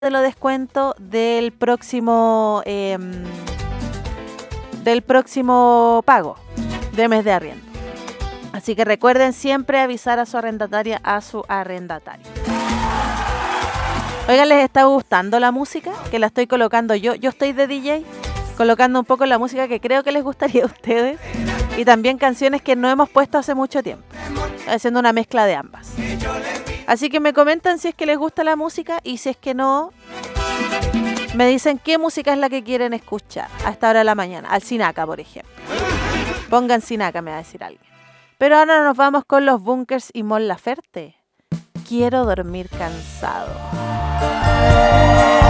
de los descuentos del próximo pago de mes de arriendo. Así que recuerden siempre avisar a su arrendataria, a su arrendatario. Oigan, ¿les está gustando la música? Que la estoy colocando yo. Yo estoy de DJ, colocando un poco la música que creo que les gustaría a ustedes. Y también canciones que no hemos puesto hace mucho tiempo. Haciendo una mezcla de ambas. Así que me comentan si es que les gusta la música y si es que no, me dicen qué música es la que quieren escuchar a esta hora de la mañana. Al Sinaca, por ejemplo. Pongan Sinaca, me va a decir alguien. Pero ahora nos vamos con los Bunkers y Mon Laferte. Quiero dormir cansado.